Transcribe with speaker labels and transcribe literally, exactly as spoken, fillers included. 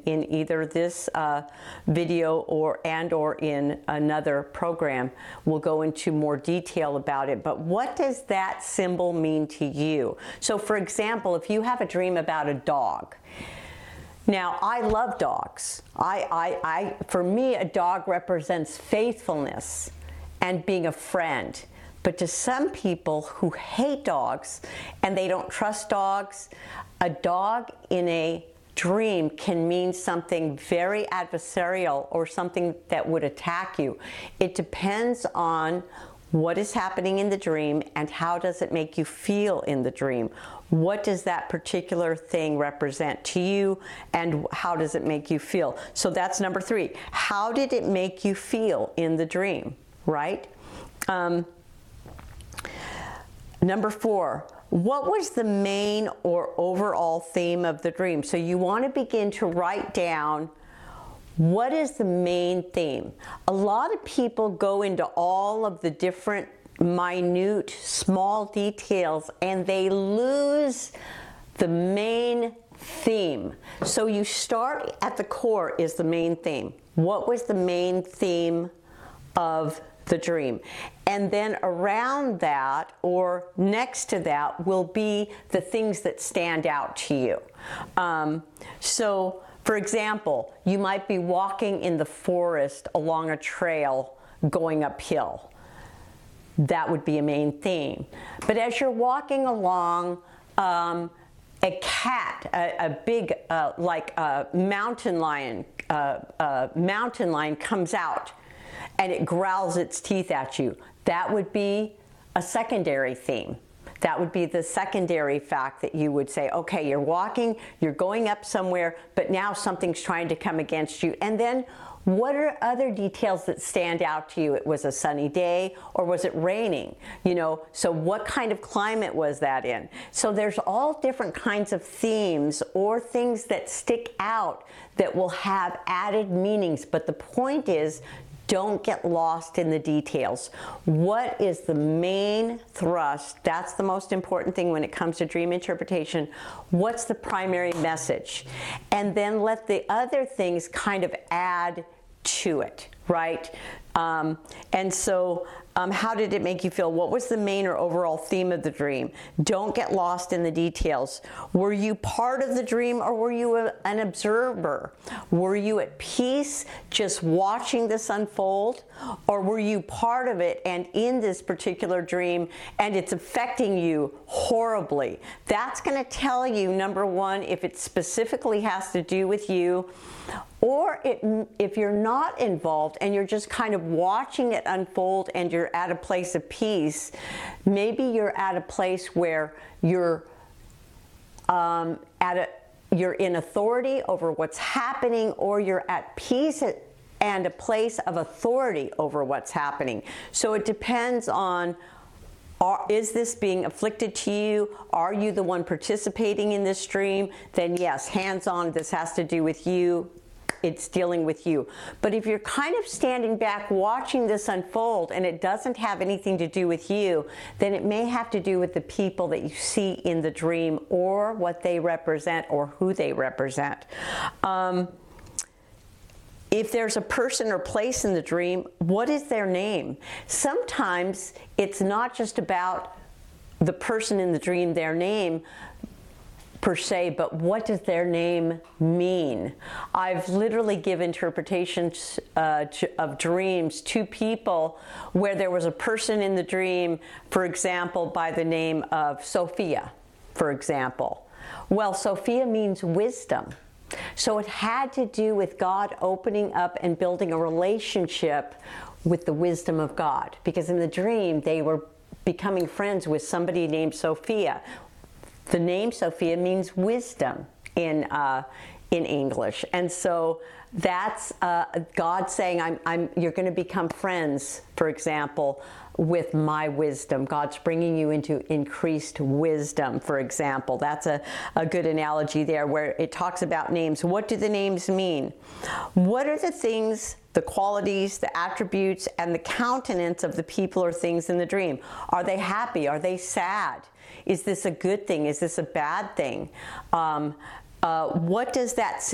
Speaker 1: in either this uh, video or and or in another program. We'll go into more detail about it. But what does that symbol mean to you? So for example, if you have a dream about a dog, now, I love dogs. I, I, I, for me, a dog represents faithfulness and being a friend. But to some people who hate dogs and they don't trust dogs, a dog in a dream can mean something very adversarial or something that would attack you. It depends on what is happening in the dream and how does it make you feel in the dream. What does that particular thing represent to you and how does it make you feel? So that's number three. How did it make you feel in the dream, right? Um, number four, what was the main or overall theme of the dream? So you want to begin to write down what is the main theme. A lot of people go into all of the different minute, small details and they lose the main theme. So you start at the core is the main theme. What was the main theme of the dream? And then around that or next to that will be the things that stand out to you. Um, so for example, you might be walking in the forest along a trail going uphill. That would be a main theme. But as you're walking along, um, a cat, a, a big, uh, like a mountain lion, uh, uh, mountain lion comes out and it growls its teeth at you. That would be a secondary theme. That would be the secondary fact that you would say, okay, you're walking, you're going up somewhere, but now something's trying to come against you. And then what are other details that stand out to you? It was a sunny day or was it raining? You know, so what kind of climate was that in? So there's all different kinds of themes or things that stick out that will have added meanings. But the point is, don't get lost in the details. What is the main thrust? That's the most important thing when it comes to dream interpretation. What's the primary message? And then let the other things kind of add to it, right? Um, and so um, how did it make you feel? What was the main or overall theme of the dream? Don't get lost in the details. Were you part of the dream or were you a, an observer? Were you at peace just watching this unfold? Or were you part of it and in this particular dream and it's affecting you horribly? That's going to tell you, number one, if it specifically has to do with you, or it, if you're not involved and you're just kind of watching it unfold and you're at a place of peace, maybe you're at a place where you're um, at a, you're in authority over what's happening, or you're at peace and a place of authority over what's happening. So it depends on, Are, is this being afflicted to you? Are you the one participating in this dream? Then yes, hands-on, this has to do with you. It's dealing with you. But if you're kind of standing back watching this unfold and it doesn't have anything to do with you, then it may have to do with the people that you see in the dream or what they represent or who they represent. Um, If there's a person or place in the dream, what is their name? Sometimes it's not just about the person in the dream, their name per se, but what does their name mean? I've literally given interpretations uh, to, of dreams to people where there was a person in the dream, for example, by the name of Sophia, for example. Well, Sophia means wisdom. So it had to do with God opening up and building a relationship with the wisdom of God. Because in the dream, they were becoming friends with somebody named Sophia. The name Sophia means wisdom in, uh, in English. And so that's uh, God saying, I'm, I'm, you're going to become friends, for example, with my wisdom. God's bringing you into increased wisdom, for example. That's a, a good analogy there where it talks about names. What do the names mean? What are the things, the qualities, the attributes, and the countenance of the people or things in the dream? Are they happy? Are they sad? Is this a good thing? Is this a bad thing? Um, uh, what does that